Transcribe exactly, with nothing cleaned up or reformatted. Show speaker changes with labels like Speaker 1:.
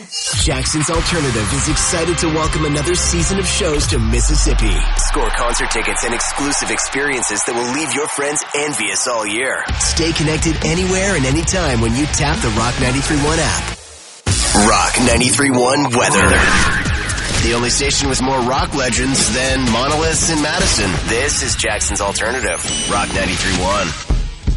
Speaker 1: Jackson's Alternative is excited to welcome another season of shows to Mississippi. Score concert tickets and exclusive experiences that will leave your friends envious all year. Stay connected anywhere and anytime when you tap the Rock ninety-three point one app. Rock ninety-three point one weather. The only station with more rock legends than monoliths in Madison. This is Jackson's Alternative. Rock ninety-three point one.